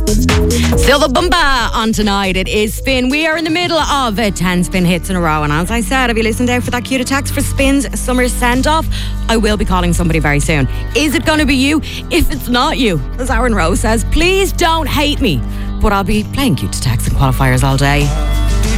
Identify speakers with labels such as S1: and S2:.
S1: Silva Bumba on tonight. It is Spin. We are in the middle of 10 Spin hits in a row. And as I said, have you listened out for that cue to text for Spin's summer send-off? I will be calling somebody very soon. Is it going to be you? If it's not you, as Aaron Rose says, please don't hate me. But I'll be playing cue to text and qualifiers all day.